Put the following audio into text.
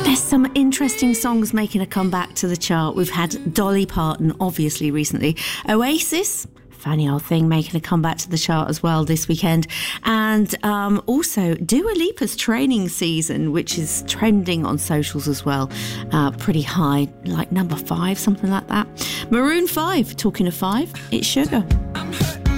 There's some interesting songs making a comeback to the chart. We've had Dolly Parton, obviously, recently. Oasis, funny old thing, making a comeback to the chart as well this weekend. And also Dua Lipa's Training Season, which is trending on socials as well. Pretty high, like number 5, something like that. Maroon 5, talking of 5, it's Sugar.